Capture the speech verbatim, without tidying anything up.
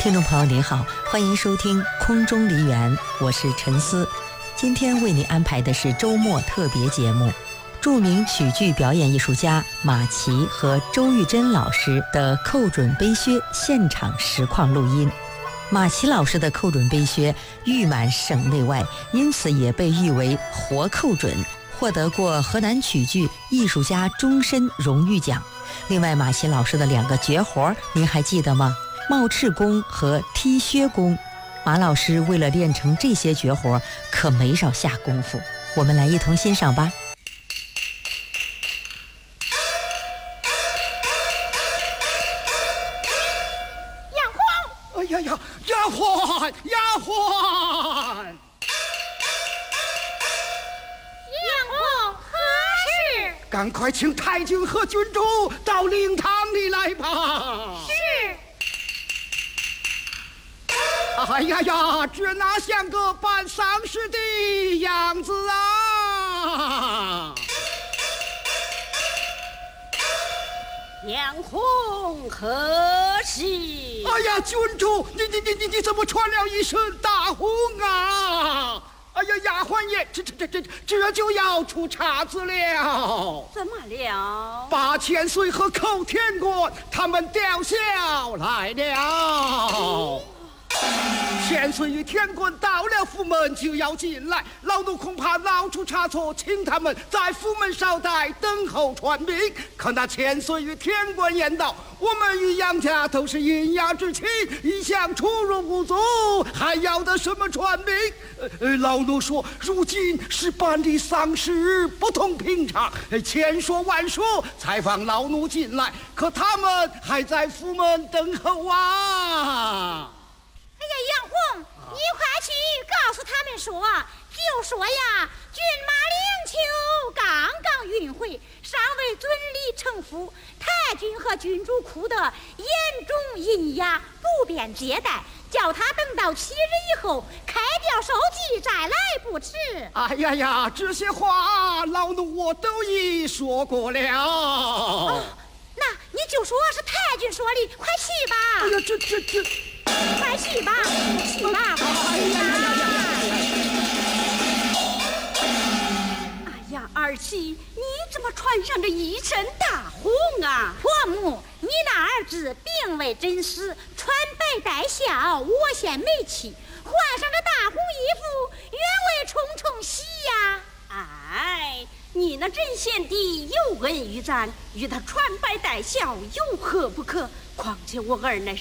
听众朋友您好，欢迎收听空中梨园，我是陈思。今天为您安排的是周末特别节目，著名曲剧表演艺术家马奇和周玉珍老师的寇准杯靴现场实况录音。马奇老师的寇准杯靴誉满省内外，因此也被誉为活寇准，获得过河南曲剧艺术家终身荣誉奖。另外，马奇老师的两个绝活您还记得吗？帽翅功和踢靴功。马老师为了练成这些绝活可没少下功夫，我们来一同欣赏吧。 丫鬟， 哎呀呀，丫鬟，丫鬟， 丫鬟何事？ 赶快请太君和郡主到灵堂里来吧。 是。 哎呀呀，这哪像个办丧事的样子啊！ 杨红何事？ 哎呀，郡主，你你你你你怎么穿了一身大红啊？哎呀，丫鬟爷，这这这这这就要出岔子了。 怎么了？ 八千岁和寇天官他们吊孝来了。千岁与天官到了府门就要进来，老奴恐怕闹出差错，请他们在府门稍待，等候传命。可那千岁与天官言道：我们与杨家都是阴阳之亲，一向出入无阻，还要得什么传命？呃，老奴说，如今是办理丧事，不同平常，千说万说才放老奴进来，可他们还在府门等候啊。 哎呀，杨红，你快去告诉他们说，就说呀，骏马灵丘刚刚运回，尚未遵礼成府，太君和郡主哭得眼中喑哑，不便接待，叫他等到七日以后开掉手机再来不迟。 哎呀呀，这些话老奴我都已说过了。 哦，那你就说是太君说的，快去吧。 哎呀，这这这。 快去吧，去吧！ 哎呀呀呀呀！ 哎呀，二妻，你怎么穿上这一身大红啊？婆母，你那儿子并未真实，穿白带孝，我献美妻，换上这大红衣服，原为冲冲喜呀！ 哎，你那真贤弟有恩于咱，与他穿白带孝有何不可？况且我儿乃